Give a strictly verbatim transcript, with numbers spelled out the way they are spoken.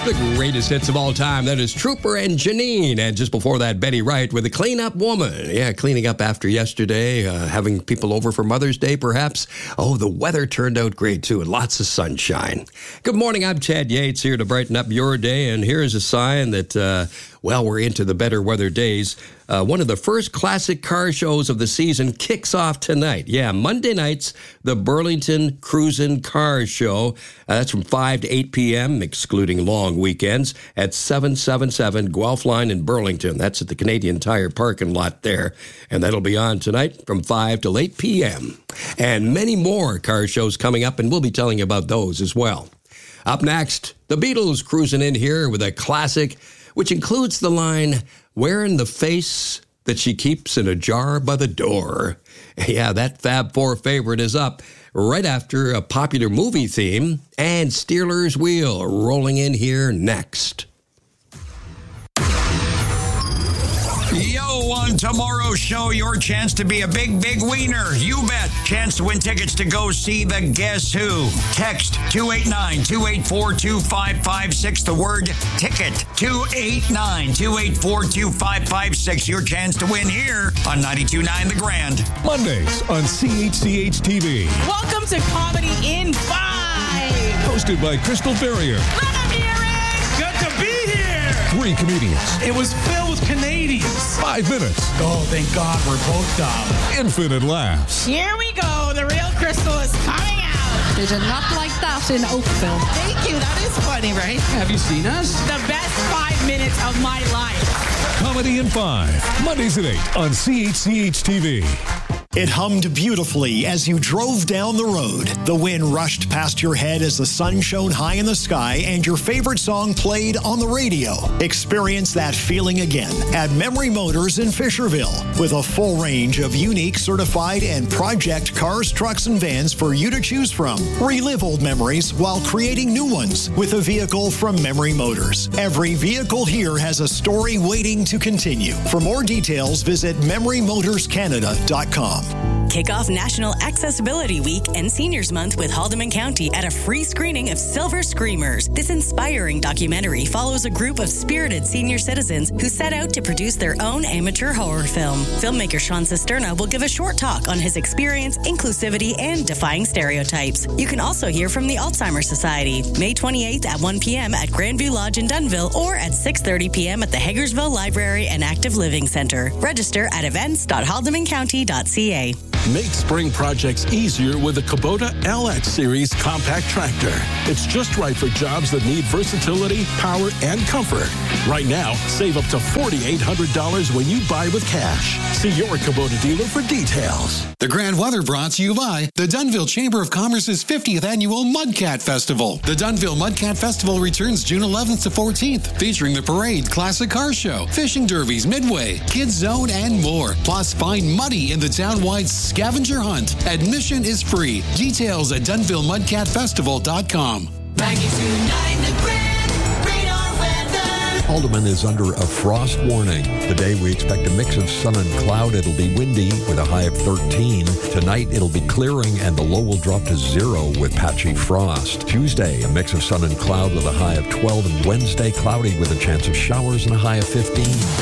The greatest hits of all time. That is Trooper and Janine. And just before that, Betty Wright with the Clean Up Woman. Yeah, cleaning up after yesterday, uh, having people over for Mother's Day, perhaps. Oh, the weather turned out great, too, and lots of sunshine. Good morning. I'm Chad Yates here to brighten up your day. And here's a sign that, uh, well, we're into the better weather days. Uh, one of the first classic car shows of the season kicks off tonight. Yeah, Monday nights, the Burlington Cruisin' Car Show. Uh, that's from five to eight p.m., excluding long weekends, at seven seventy-seven Guelph Line in Burlington. That's at the Canadian Tire parking lot there. And that'll be on tonight from five till eight p.m. And many more car shows coming up, and we'll be telling you about those as well. Up next, the Beatles cruising in here with a classic, which includes the line, "Wearing the face that she keeps in a jar by the door." Yeah, that Fab Four favorite is up right after a popular movie theme and Steelers Wheel rolling in here next. Yo, on tomorrow's show, your chance to be a big, big wiener. You bet. Chance to win tickets to go see the Guess Who. Text two eight nine, two eight four, two five five six, the word ticket. two eight nine, two eight four, two five five six. Your chance to win here on ninety-two point nine The Grand. Mondays on C H C H T V. Welcome to Comedy in Five. Hosted by Crystal Ferrier. Let them hear it. Good to be here. Three comedians. It was filled with Canadians. Five minutes. Oh, thank God we're both dumb. Infinite laughs. Here we go. The real Crystal is coming out. They did not like that in Oakville. Thank you. That is funny, right? Have you seen us? The best five minutes of my life. Comedy in Five. Mondays at eight on C H C H T V. It hummed beautifully as you drove down the road. The wind rushed past your head as the sun shone high in the sky and your favorite song played on the radio. Experience that feeling again at Memory Motors in Fisherville with a full range of unique certified and project cars, trucks, and vans for you to choose from. Relive old memories while creating new ones with a vehicle from Memory Motors. Every vehicle here has a story waiting to continue. For more details, visit memory motors canada dot com. Kick off National Accessibility Week and Seniors Month with Haldeman County at a free screening of Silver Screamers. This inspiring documentary follows a group of spirited senior citizens who set out to produce their own amateur horror film. Filmmaker Sean Cisterna will give a short talk on his experience, inclusivity, and defying stereotypes. You can also hear from the Alzheimer's Society, May twenty-eighth at one p.m. at Grandview Lodge in Dunnville or at six thirty p.m. at the Hagersville Library and Active Living Center. Register at events dot haldeman county dot c a. Make spring projects easier with the Kubota L X Series compact tractor. It's just right for jobs that need versatility, power, and comfort. Right now, save up to four thousand eight hundred dollars when you buy with cash. See your Kubota dealer for details. The grand weather brought to you by the Dunnville Chamber of Commerce's fiftieth Annual Mudcat Festival. The Dunnville Mudcat Festival returns June eleventh to fourteenth, featuring the parade, classic car show, fishing derbies, midway, kids zone, and more. Plus, find Muddy in the town-wide scavenger hunt. Admission is free. Details at dunville mudcat festival dot com. ninety-two point nine The Grand. Radar weather. Haldeman is under a frost warning. Today we expect a mix of sun and cloud. It'll be windy with a high of thirteen. Tonight it'll be clearing and the low will drop to zero with patchy frost. Tuesday, a mix of sun and cloud with a high of twelve. And Wednesday, cloudy with a chance of showers and a high of fifteen.